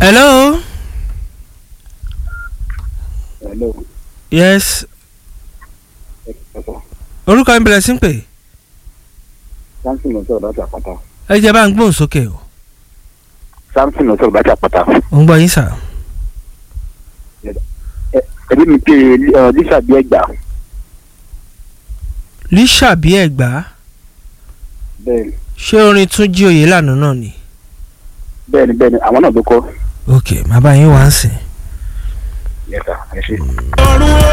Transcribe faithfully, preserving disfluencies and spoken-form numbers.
hello. hello. yes. orúkọ mi bẹ̀rẹ̀ sí ń pè. samson ló sọ̀rọ̀ láti àpáta. ẹ jẹ́ bá ń gbóhùn sókè o. samson ló sọ̀rọ̀ láti àpáta. ò ń gbọ́ yín sà. ẹbí mi pé lisa bí ẹgbà. lísà bí ẹ̀gbá. bẹ́ẹ̀ni. ṣé orin tún jí òye lànà náà ni. bẹ́ẹ̀ni bẹ́ẹ̀ni àwọn náà ló kọ́. ok màá bá yín wá ń sìn. yẹ́sà ẹ ṣe.